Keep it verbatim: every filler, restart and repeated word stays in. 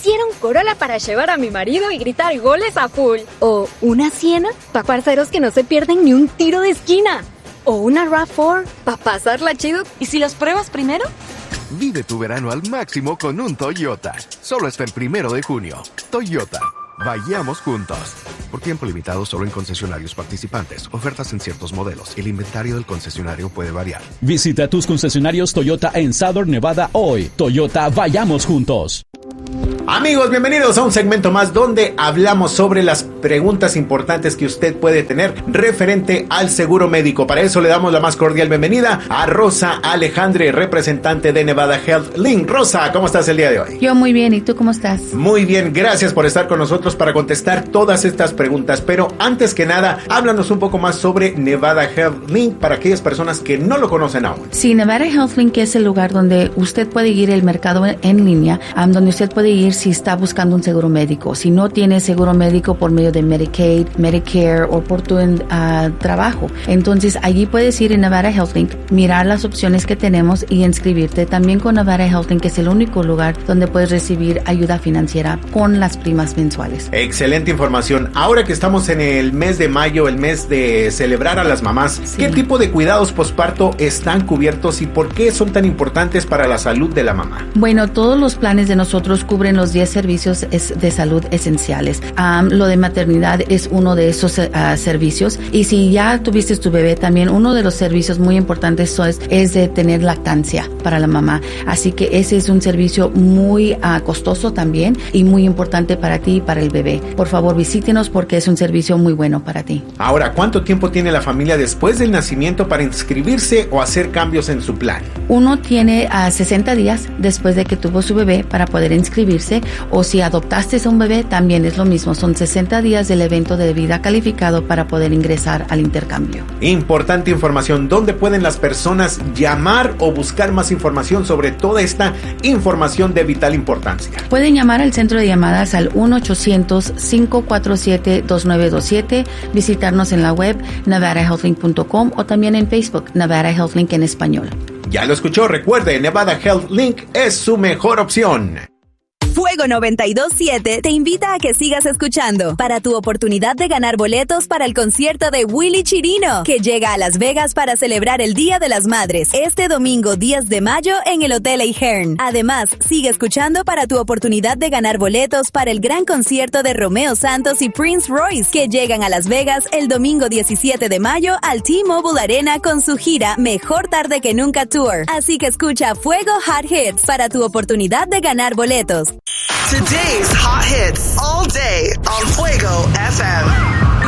Quisiera un Corolla para llevar a mi marido y gritar goles a full. O una Siena para parceros que no se pierden ni un tiro de esquina. O una RAV cuatro para pasarla chido. ¿Y si los pruebas primero? Vive tu verano al máximo con un Toyota. Solo hasta el primero de junio. Toyota. Vayamos juntos. Por tiempo limitado solo en concesionarios participantes. Ofertas en ciertos modelos. El inventario del concesionario puede variar. Visita tus concesionarios Toyota en Southern Nevada hoy. Toyota, vayamos juntos. Amigos, bienvenidos a un segmento más donde hablamos sobre las preguntas importantes que usted puede tener referente al seguro médico. Para eso le damos la más cordial bienvenida a Rosa Alejandre, representante de Nevada Health Link. Rosa, ¿cómo estás el día de hoy? Yo muy bien, ¿y tú cómo estás? Muy bien, gracias por estar con nosotros para contestar todas estas preguntas. Pero antes que nada, háblanos un poco más sobre Nevada Health Link para aquellas personas que no lo conocen aún. Sí, Nevada Health Link es el lugar donde usted puede ir el mercado en línea, um, donde usted puede ir si está buscando un seguro médico. Si no tiene seguro médico por medio de Medicaid, Medicare o por tu uh, trabajo, entonces allí puedes ir en Nevada Health Link, mirar las opciones que tenemos y inscribirte. También con Nevada Health Link, que es el único lugar donde puedes recibir ayuda financiera con las primas mensuales. Excelente información. Ahora que estamos en el mes de mayo, el mes de celebrar a las mamás, sí. ¿Qué tipo de cuidados posparto están cubiertos y por qué son tan importantes para la salud de la mamá? Bueno, todos los planes de nosotros cubren los diez servicios de salud esenciales. Um, lo de maternidad es uno de esos uh, servicios, y si ya tuviste tu bebé, también uno de los servicios muy importantes es, es de tener lactancia para la mamá. Así que ese es un servicio muy uh, costoso también y muy importante para ti y para el bebé. Por favor, visítenos porque es un servicio muy bueno para ti. Ahora, ¿cuánto tiempo tiene la familia después del nacimiento para inscribirse o hacer cambios en su plan? Uno tiene a uh, sesenta días después de que tuvo su bebé para poder inscribirse, o si adoptaste a un bebé, también es lo mismo. Son sesenta días del evento de vida calificado para poder ingresar al intercambio. Importante información. ¿Dónde pueden las personas llamar o buscar más información sobre toda esta información de vital importancia? Pueden llamar al centro de llamadas al uno ochocientos, cinco cuatro siete, dos nueve dos siete, visitarnos en la web nevada health link punto com o también en Facebook, Nevada Health Link en español. Ya lo escuchó, recuerde, Nevada Health Link es su mejor opción. Fuego noventa y dos punto siete te invita a que sigas escuchando para tu oportunidad de ganar boletos para el concierto de Willy Chirino, que llega a Las Vegas para celebrar el Día de las Madres este domingo diez de mayo en el Hotel Ahern. Además, sigue escuchando para tu oportunidad de ganar boletos para el gran concierto de Romeo Santos y Prince Royce, que llegan a Las Vegas el domingo diecisiete de mayo al T-Mobile Arena con su gira Mejor Tarde que Nunca Tour. Así que escucha Fuego Hot Hits para tu oportunidad de ganar boletos. Today's hot hits all day,